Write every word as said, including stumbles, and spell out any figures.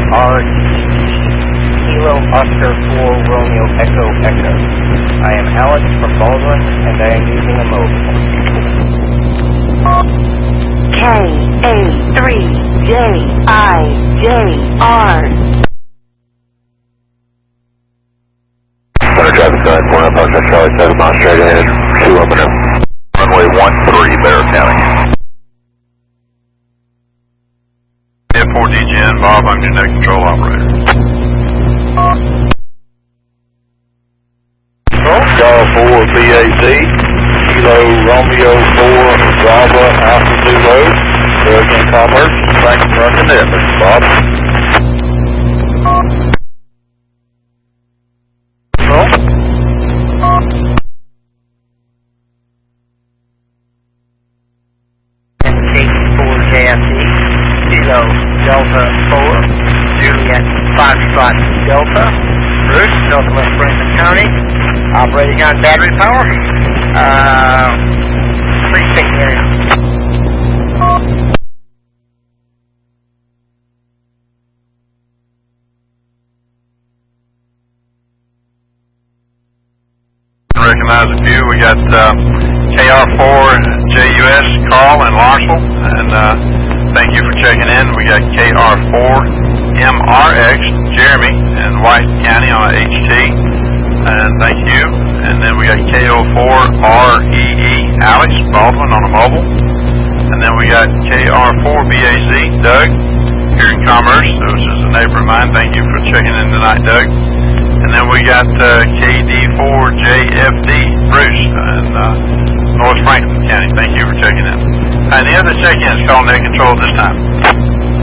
R Kilo Oscar four Romeo Echo Echo. I am Alex from Baldwin, and I am using a mobile. K A three J I J R. Center traffic sign, four nine five Charlie seven miles straight ahead, two up and up. Runway one three, Bear County. F four D G N, Bob, I'm your net control operator. Call four B A Z, Kilo Romeo four Bravo Alpha Zulu, Hurricane Commerce, thanks for running it, Mister Bob. Kilo Delta four, Juliet five spot Delta, Bruce, Northwest Franklin County, operating on battery power, uh, free station area. Recognize a few. We got uh, K R four J U S Carl in Lawrenceville, and uh, thank you for checking in. We got K R four M R X Jeremy in White County on a H T, and thank you. And then we got K O four R E E Alex Baldwin on a mobile, and then we got K R four B A Z Doug here in Commerce. This is a neighbor of mine. Thank you for checking in tonight, Doug. And then we got uh, K D four J F D Bruce in uh, North Franklin County. Thank you for checking in. And the other check-in is called net control this time.